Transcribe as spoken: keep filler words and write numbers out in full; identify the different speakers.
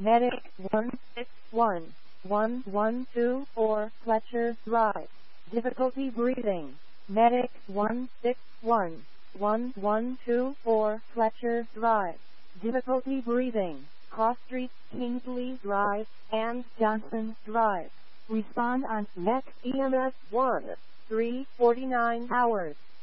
Speaker 1: Medic one six one, one one two four, Fletcher Drive. Difficulty breathing. Medic one six one, one one two four, Fletcher Drive. Difficulty breathing. Cross Street, Kingsley Drive, and Johnson Drive. Respond on next E M S one, three forty-nine hours.